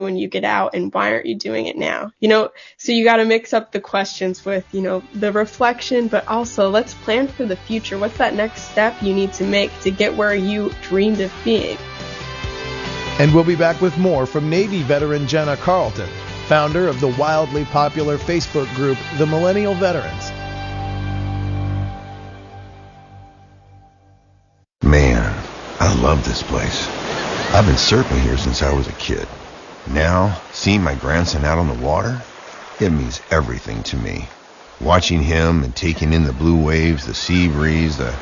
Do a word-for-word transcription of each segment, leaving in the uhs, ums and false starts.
when you get out, and why aren't you doing it now? You know, so you got to mix up the questions with, you know, the reflection, but also let's plan for the future. What's that next step you need to make to get where you dreamed of being? And we'll be back with more from Navy veteran Jenna Carlton, founder of the wildly popular Facebook group, The Millennial Veterans. Man, I love this place. I've been surfing here since I was a kid. Now, seeing my grandson out on the water, it means everything to me. Watching him and taking in the blue waves, the sea breeze, the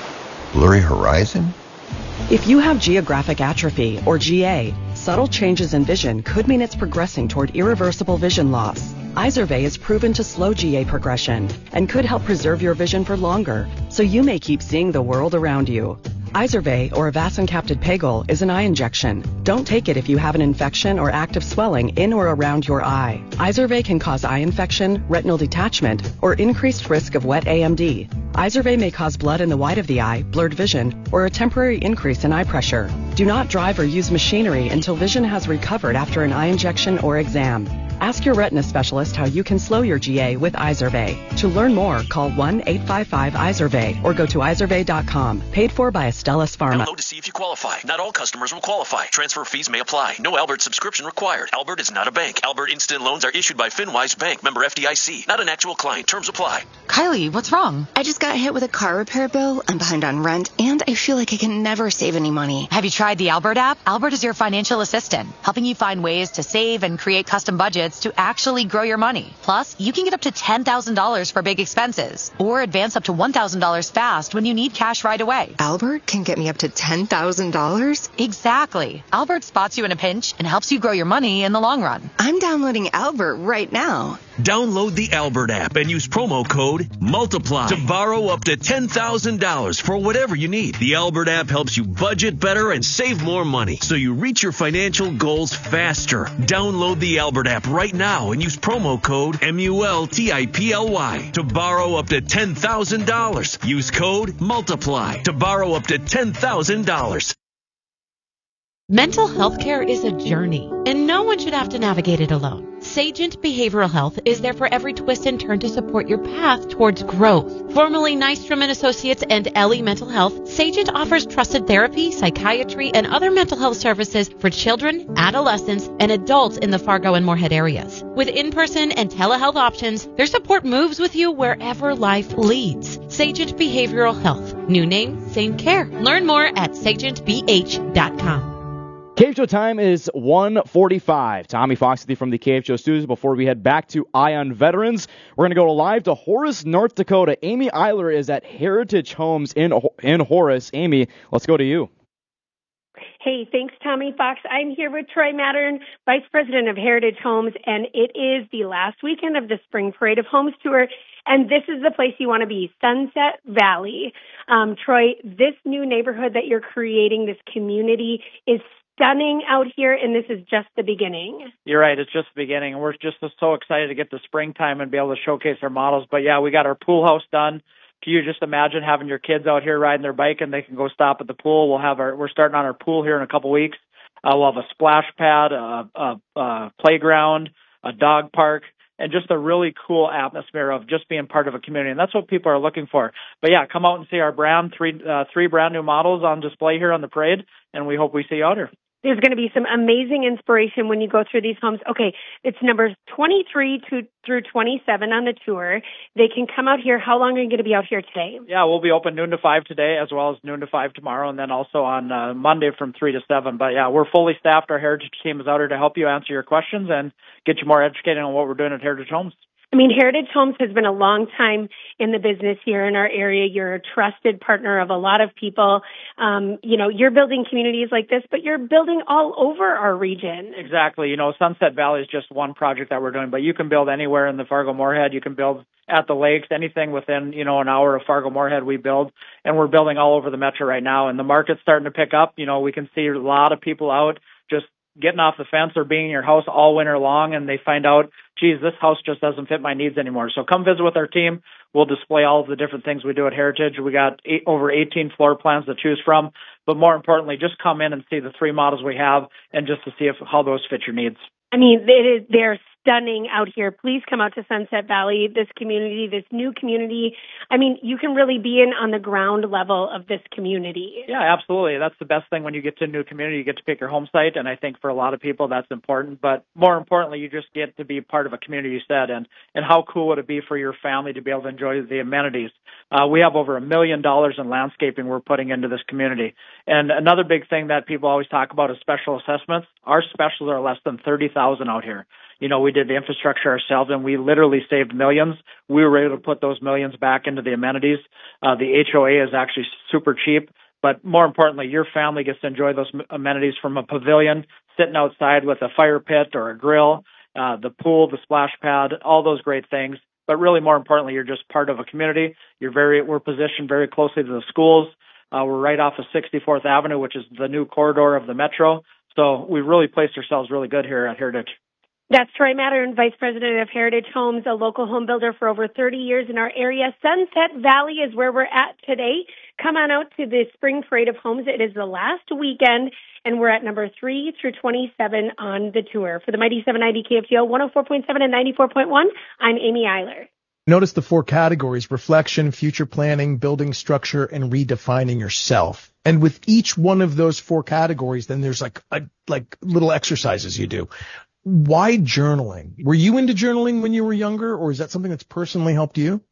blurry horizon. If you have geographic atrophy, or G A, subtle changes in vision could mean it's progressing toward irreversible vision loss. Izervay is proven to slow G A progression and could help preserve your vision for longer, so you may keep seeing the world around you. Izervay, or avacincaptad pegol, is an eye injection. Don't take it if you have an infection or active swelling in or around your eye. Izervay can cause eye infection, retinal detachment, or increased risk of wet A M D. Izervay may cause blood in the white of the eye, blurred vision, or a temporary increase in eye pressure. Do not drive or use machinery until vision has recovered after an eye injection or exam. Ask your retina specialist how you can slow your G A with Izervay. To learn more, call one eight five five Izervay or go to izervay dot com. Paid for by Astellas Pharma. Download to see if you qualify. Not all customers will qualify. Transfer fees may apply. No Albert subscription required. Albert is not a bank. Albert Instant Loans are issued by FinWise Bank, member F D I C. Not an actual client. Terms apply. Kylie, what's wrong? I just got hit with a car repair bill. I'm behind on rent, and I feel like I can never save any money. Have you tried the Albert app? Albert is your financial assistant, helping you find ways to save and create custom budgets to actually grow your money. Plus, you can get up to ten thousand dollars for big expenses or advance up to one thousand dollars fast when you need cash right away. Albert can get me up to ten thousand dollars? Exactly. Albert spots you in a pinch and helps you grow your money in the long run. I'm downloading Albert right now. Download the Albert app and use promo code MULTIPLY to borrow up to ten thousand dollars for whatever you need. The Albert app helps you budget better and save more money so you reach your financial goals faster. Download the Albert app right now and use promo code M U L T I P L Y to borrow up to ten thousand dollars. Use code MULTIPLY to borrow up to ten thousand dollars. Mental health care is a journey, and no one should have to navigate it alone. Sagent Behavioral Health is there for every twist and turn to support your path towards growth. Formerly Nystrom and Associates and Ellie Mental Health, Sagent offers trusted therapy, psychiatry, and other mental health services for children, adolescents, and adults in the Fargo and Moorhead areas. With in-person and telehealth options, their support moves with you wherever life leads. Sagent Behavioral Health. New name, same care. Learn more at sagent b h dot com. Cave Show time is one forty-five. Tommy Fox with you from the Cave Show studios. Before we head back to Ion Veterans, we're going to go live to Horace, North Dakota. Amy Eiler is at Heritage Homes in in Horace. Amy, let's go to you. Hey, thanks, Tommy Fox. I'm here with Troy Mattern, Vice President of Heritage Homes, and it is the last weekend of the Spring Parade of Homes Tour, and this is the place you want to be, Sunset Valley. Um, Troy, this new neighborhood that you're creating, this community, is stunning out here, and this is just the beginning. You're right. It's just the beginning, and we're just so excited to get to springtime and be able to showcase our models. But, yeah, we got our pool house done. Can you just imagine having your kids out here riding their bike and they can go stop at the pool? We'll have our, we're starting on our pool here in a couple weeks. Uh, we'll have a splash pad, a, a, a playground, a dog park, and just a really cool atmosphere of just being part of a community. And that's what people are looking for. But, yeah, come out and see our brand, three, uh, three brand new models on display here on the parade, and we hope we see you out here. There's going to be some amazing inspiration when you go through these homes. Okay, it's numbers twenty-three to, through twenty-seven on the tour. They can come out here. How long are you going to be out here today? Yeah, we'll be open noon to five today as well as noon to five tomorrow, and then also on uh, Monday from three to seven. But, yeah, we're fully staffed. Our Heritage team is out here to help you answer your questions and get you more educated on what we're doing at Heritage Homes. I mean, Heritage Homes has been a long time in the business here in our area. You're a trusted partner of a lot of people. Um, you know, you're building communities like this, but you're building all over our region. Exactly. You know, Sunset Valley is just one project that we're doing, but you can build anywhere in the Fargo-Moorhead. You can build at the lakes, anything within, you know, an hour of Fargo-Moorhead we build, and we're building all over the metro right now. And the market's starting to pick up. You know, we can see a lot of people out just getting off the fence or being in your house all winter long, and they find out, geez, this house just doesn't fit my needs anymore. So come visit with our team. We'll display all of the different things we do at Heritage. We got eight, over eighteen floor plans to choose from. But more importantly, just come in and see the three models we have and just to see if how those fit your needs. I mean, it is, they're stunning out here. Please come out to Sunset Valley, this community, this new community. I mean, you can really be in on the ground level of this community. Yeah, absolutely. That's the best thing when you get to a new community. You get to pick your home site, and I think for a lot of people that's important. But more importantly, you just get to be part of a community, you said, and, and how cool would it be for your family to be able to enjoy the amenities? Uh, we have over a million dollars in landscaping we're putting into this community. And another big thing that people always talk about is special assessments. Our specials are less than thirty thousand out here. You know, we did the infrastructure ourselves, and we literally saved millions. We were able to put those millions back into the amenities. Uh, the H O A is actually super cheap, but more importantly, your family gets to enjoy those amenities from a pavilion, sitting outside with a fire pit or a grill, uh, the pool, the splash pad, all those great things. But really, more importantly, you're just part of a community. You're very, we're positioned very closely to the schools. Uh, we're right off of sixty-fourth Avenue, which is the new corridor of the metro. So we've really placed ourselves really good here at Heritage. That's Troy Mattern, Vice President of Heritage Homes, a local home builder for over thirty years in our area. Sunset Valley is where we're at today. Come on out to the Spring Parade of Homes. It is the last weekend, and we're at number three through twenty-seven on the tour. For the Mighty seven ninety K F G O one oh four point seven and ninety-four point one, I'm Amy Eiler. Notice the four categories: reflection, future planning, building structure, and redefining yourself. And with each one of those four categories, then there's like a, like little exercises you do. Why journaling? Were you into journaling when you were younger, or is that something that's personally helped you?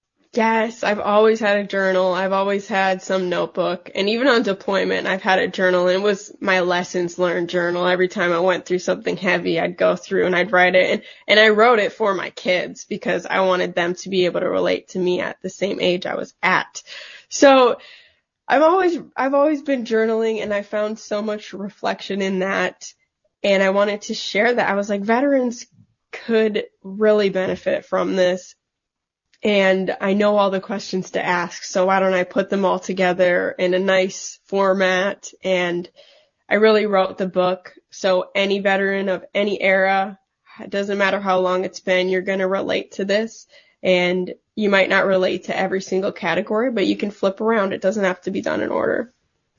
Yes, I've always had a journal. I've always had some notebook. And even on deployment, I've had a journal. And it was my lessons learned journal. Every time I went through something heavy, I'd go through and I'd write it. And, and I wrote it for my kids because I wanted them to be able to relate to me at the same age I was at. So I've always, I've always been journaling, and I found so much reflection in that. And I wanted to share that. I was like, veterans could really benefit from this. And I know all the questions to ask, so why don't I put them all together in a nice format? And I really wrote the book, so any veteran of any era, it doesn't matter how long it's been, you're going to relate to this. And you might not relate to every single category, but you can flip around. It doesn't have to be done in order.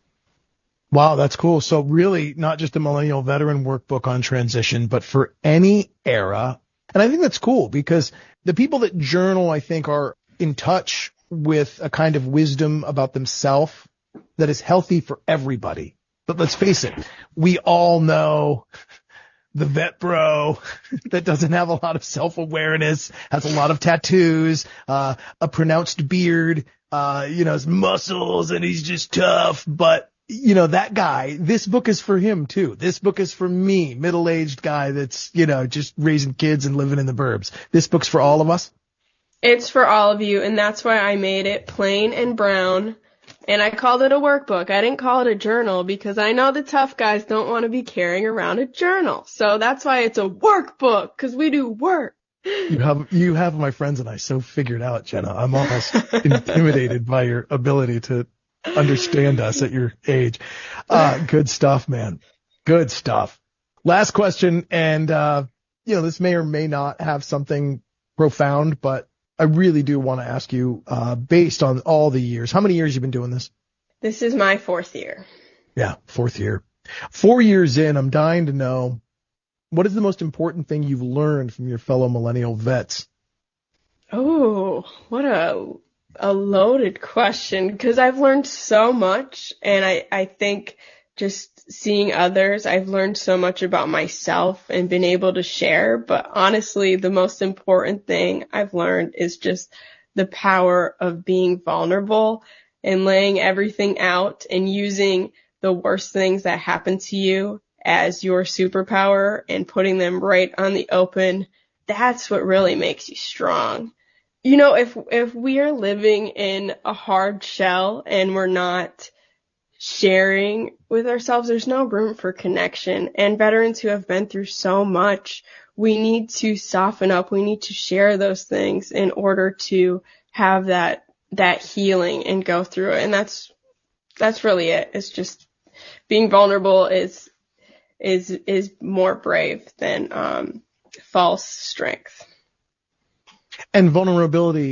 Wow, that's cool. So really not just a millennial veteran workbook on transition, but for any era. And I think that's cool because the people that journal, I think, are in touch with a kind of wisdom about themselves that is healthy for everybody. But let's face it, we all know the vet bro that doesn't have a lot of self-awareness, has a lot of tattoos, uh, a pronounced beard, uh, you know, his muscles, and he's just tough. But you know, that guy, this book is for him too. This book is for me, middle-aged guy that's, you know, just raising kids and living in the burbs. This book's for all of us. It's for all of you, and that's why I made it plain and brown. And I called it a workbook. I didn't call it a journal because I know the tough guys don't want to be carrying around a journal. So that's why it's a workbook, because we do work. You have, you have my friends and I so figured out, Jenna. I'm almost intimidated by your ability to understand us at your age. Uh, good stuff, man. Good stuff. Last question. And, uh, you know, this may or may not have something profound, but I really do want to ask you, uh, based on all the years, how many years you been doing this? This is my fourth year. Yeah. Fourth year. Four years in, I'm dying to know, what is the most important thing you've learned from your fellow millennial vets? Oh, what a A loaded question, because I've learned so much, and I, I think just seeing others, I've learned so much about myself and been able to share. But honestly, the most important thing I've learned is just the power of being vulnerable and laying everything out and using the worst things that happen to you as your superpower and putting them right on the open. That's what really makes you strong. You know, if if we are living in a hard shell and we're not sharing with ourselves, there's no room for connection. And veterans who have been through so much, we need to soften up. We need to share those things in order to have that that healing and go through it. And that's that's really it. It's just being vulnerable is is is more brave than um false strength. And vulnerability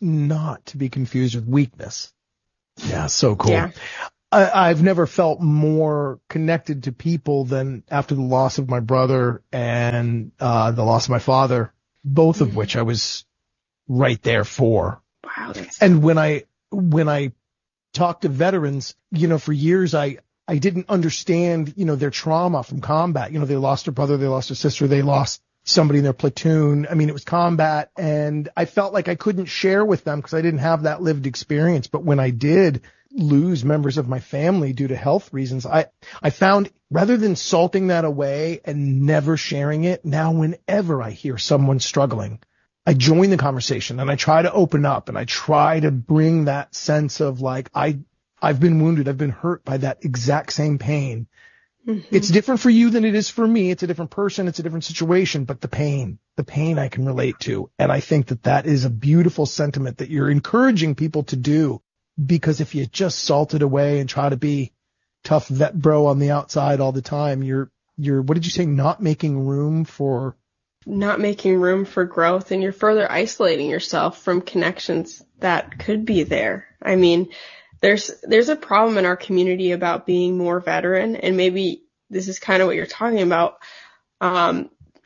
not to be confused with weakness. Yeah, so cool. Yeah. I, I've never felt more connected to people than after the loss of my brother and uh, the loss of my father, both of which I was right there for. Wow. That's... And when I when I talk to veterans, you know, for years I I didn't understand, you know, their trauma from combat. You know, they lost their brother, they lost their sister, they lost somebody in their platoon. I mean, it was combat, and I felt like I couldn't share with them because I didn't have that lived experience. But when I did lose members of my family due to health reasons, I, I found rather than salting that away and never sharing it, now whenever I hear someone struggling, I join the conversation and I try to open up and I try to bring that sense of like, I, I've been wounded. I've been hurt by that exact same pain. Mm-hmm. It's different for you than it is for me. It's a different person. It's a different situation, but the pain, the pain I can relate to. And I think that that is a beautiful sentiment that you're encouraging people to do. Because if you just salt it away and try to be tough vet bro on the outside all the time, you're, you're, what did you say? Not making room for, not making room for growth, and you're further isolating yourself from connections that could be there. I mean, there's, there's a problem in our community about being more veteran, and maybe this is kind of what you're talking about. Um,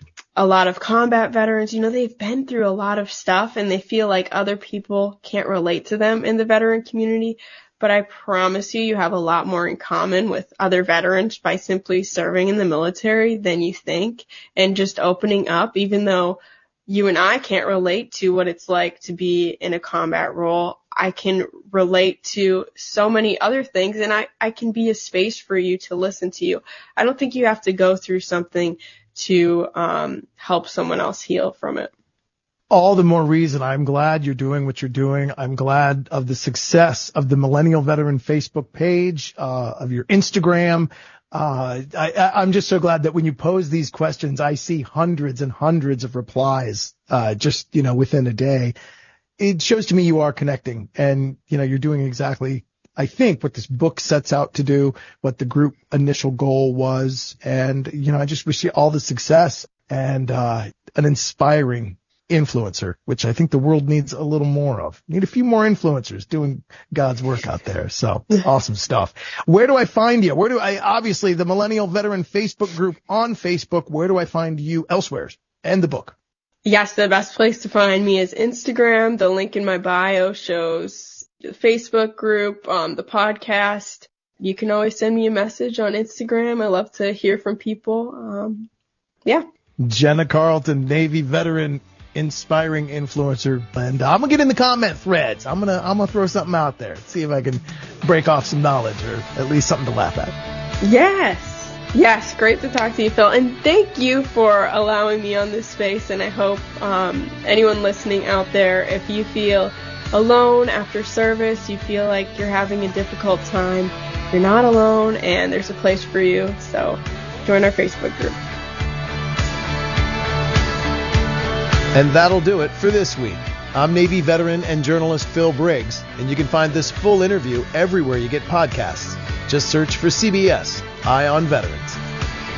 a lot of combat veterans, you know, they've been through a lot of stuff and they feel like other people can't relate to them in the veteran community. But I promise you, you have a lot more in common with other veterans by simply serving in the military than you think, and just opening up, even though you and I can't relate to what it's like to be in a combat role. I can relate to so many other things, and I, I can be a space for you to listen to you. I don't think you have to go through something to um, help someone else heal from it. All the more reason I'm glad you're doing what you're doing. I'm glad of the success of the Millennial Veteran Facebook page, uh, of your Instagram. Uh, I, I'm just so glad that when you pose these questions, I see hundreds and hundreds of replies, uh, just, you know, within a day. It shows to me you are connecting, and, you know, you're doing exactly, I think, what this book sets out to do, what the group initial goal was. And, you know, I just wish you all the success and, uh, an inspiring influencer, which I think the world needs a little more of. Need a few more influencers doing God's work out there. So awesome stuff. Where do I find you? Where do I, obviously the Millennial Veteran Facebook group on Facebook. Where do I find you elsewhere and the book? Yes, the best place to find me is Instagram. The link in my bio shows the Facebook group, um, the podcast. You can always send me a message on Instagram. I love to hear from people. Um, yeah. Jenna Carlton, Navy veteran, inspiring influencer, and I'm gonna get in the comment threads. I'm gonna I'm gonna throw something out there, see if I can break off some knowledge or at least something to laugh at. Yes, yes, great to talk to you, Phil, and thank you for allowing me on this space. And I hope um, anyone listening out there, if you feel alone after service, you feel like you're having a difficult time, you're not alone, and there's a place for you. So join our Facebook group. And that'll do it for this week. I'm Navy veteran and journalist Phil Briggs, and you can find this full interview everywhere you get podcasts. Just search for C B S Eye on Veterans.